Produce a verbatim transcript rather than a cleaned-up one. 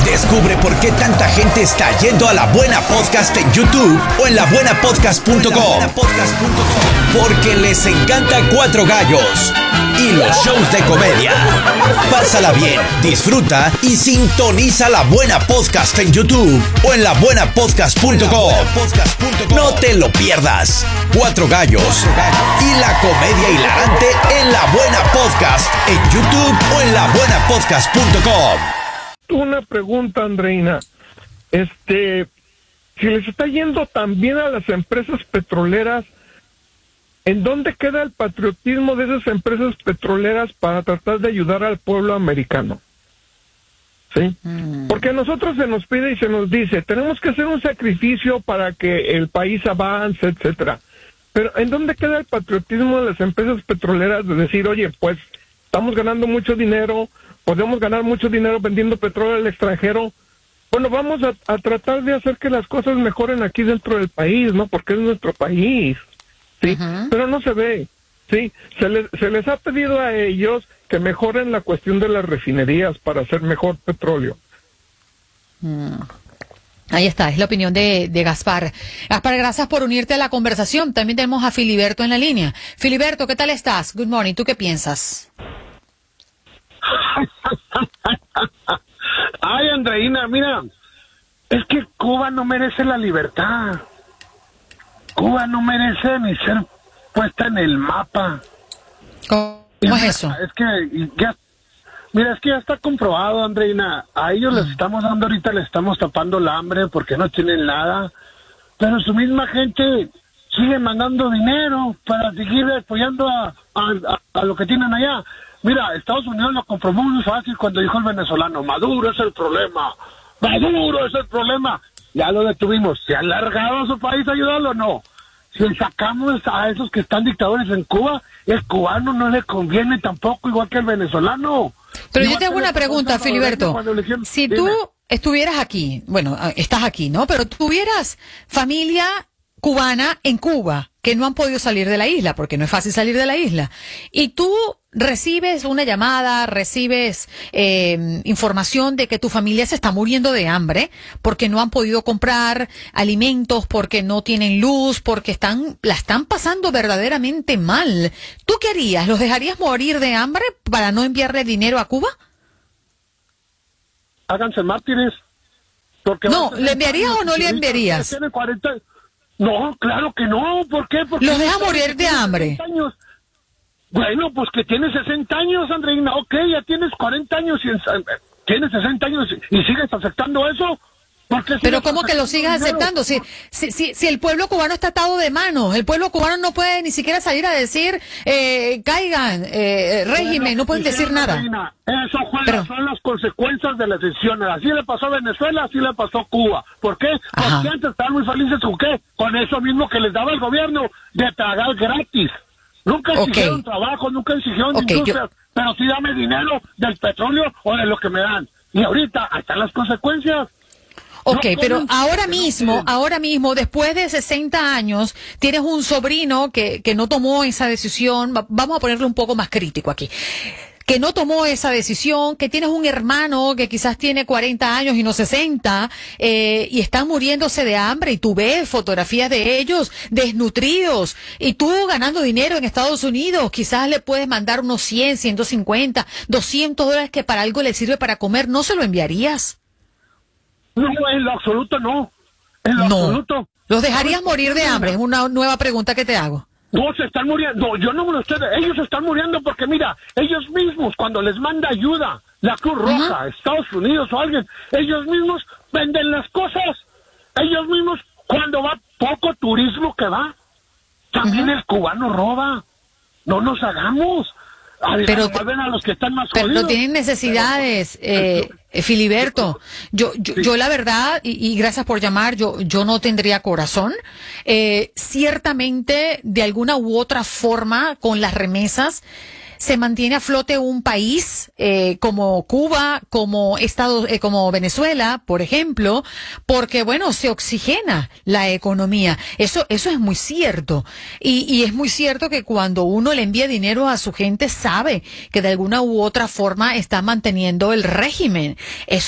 Descubre por qué tanta gente está yendo a La Buena Podcast en YouTube o en la buena podcast punto com. Porque les encanta Cuatro Gallos y los shows de comedia. Pásala bien, disfruta y sintoniza La Buena Podcast en YouTube o en la buena podcast punto com. No te lo pierdas. Cuatro Gallos y la comedia hilarante en La Buena Podcast en YouTube o en la buena podcast punto com. Una pregunta, Andreina. Este, si les está yendo tan bien a las empresas petroleras, ¿en dónde queda el patriotismo de esas empresas petroleras para tratar de ayudar al pueblo americano? ¿Sí? Mm. Porque a nosotros se nos pide y se nos dice, tenemos que hacer un sacrificio para que el país avance, etcétera. Pero ¿en dónde queda el patriotismo de las empresas petroleras de decir, oye, pues estamos ganando mucho dinero, podemos ganar mucho dinero vendiendo petróleo al extranjero? Bueno, vamos a, a tratar de hacer que las cosas mejoren aquí dentro del país, ¿no? Porque es nuestro país, ¿sí? Uh-huh. Pero no se ve, ¿sí? Se les, se les ha pedido a ellos que mejoren la cuestión de las refinerías para hacer mejor petróleo. Mm. Ahí está, es la opinión de, de Gaspar. Gaspar, gracias por unirte a la conversación. También tenemos a Filiberto en la línea. Filiberto, ¿qué tal estás? Good morning, ¿tú qué piensas? Ay, Andreina, mira, es que Cuba no merece la libertad. Cuba no merece ni ser puesta en el mapa. ¿Cómo, ¿cómo es eso? Es que ya, mira, es que ya está comprobado, Andreina. A ellos mm. les estamos dando ahorita, les estamos tapando el hambre porque no tienen nada. Pero su misma gente sigue mandando dinero para seguir apoyando a, a, a, a lo que tienen allá. Mira, Estados Unidos lo comprobó muy fácil cuando dijo el venezolano, Maduro es el problema, Maduro es el problema. Ya lo detuvimos. ¿Se ha alargado a su país a ayudarlo o no? Si sacamos a esos que están dictadores en Cuba, el cubano no le conviene tampoco, igual que el venezolano. Pero yo te hago una pregunta, Filiberto. Si tú estuvieras aquí, bueno, estás aquí, ¿no? Pero tuvieras familia cubana en Cuba que no han podido salir de la isla, porque no es fácil salir de la isla, y tú recibes una llamada, recibes eh, información de que tu familia se está muriendo de hambre porque no han podido comprar alimentos, porque no tienen luz, porque están la están pasando verdaderamente mal. ¿Tú qué harías? ¿Los dejarías morir de hambre para no enviarle dinero a Cuba? Háganse mártires. Porque no, ¿le enviarías o no le enviarías? No, claro que no. ¿Por qué? Porque los deja morir de hambre. Años. Bueno, pues que tienes sesenta años, Andreina. Ok, ya tienes cuarenta años y tienes sesenta años y sigues aceptando eso. Pero ¿cómo que lo sigas aceptando? Si, si, si, si el pueblo cubano está atado de manos, el pueblo cubano no puede ni siquiera salir a decir, eh, caigan, eh, régimen, bueno, no pueden decir nada. Reina, eso fue, Pero, son las consecuencias de las decisiones. Así le pasó a Venezuela, así le pasó a Cuba. ¿Por qué? Ajá. Porque antes estaban muy felices con qué? Con eso mismo que les daba el gobierno de tragar gratis. Nunca exigieron okay. trabajo, nunca exigieron okay, industrias, yo... pero sí dame dinero del petróleo o de lo que me dan. Y ahorita, ahí están las consecuencias. Ok, no, pero ahora mismo, ahora mismo, después de sesenta años, tienes un sobrino que, que no tomó esa decisión, vamos a ponerle un poco más crítico aquí, que no tomó esa decisión, que tienes un hermano que quizás tiene cuarenta años y no sesenta, eh, y están muriéndose de hambre, y tú ves fotografías de ellos desnutridos, y tú ganando dinero en Estados Unidos, quizás le puedes mandar unos cien, ciento cincuenta, doscientos dólares que para algo le sirve para comer, ¿no se lo enviarías? No, en lo absoluto no. En lo no. absoluto. ¿Los dejarías morir de hambre? Es una nueva pregunta que te hago. No, se están muriendo. No, yo no me lo estoy... Ellos se están muriendo porque, mira, ellos mismos, cuando les manda ayuda, la Cruz Roja, uh-huh. Estados Unidos o alguien, ellos mismos venden las cosas. Ellos mismos, cuando va poco turismo que va, también uh-huh. el cubano roba. No nos hagamos. A ver, pero, a los que están más pero jodidos. no tienen necesidades, eh, eh, Filiberto. Yo, yo, sí. yo la verdad, y, y gracias por llamar, yo, yo no tendría corazón. Eh, ciertamente, de alguna u otra forma, con las remesas, se mantiene a flote un país eh, como Cuba, como Estados, eh, como Venezuela, por ejemplo, porque bueno, se oxigena la economía. Eso, eso es muy cierto. Y, y es muy cierto que cuando uno le envía dinero a su gente, sabe que de alguna u otra forma está manteniendo el régimen. Eso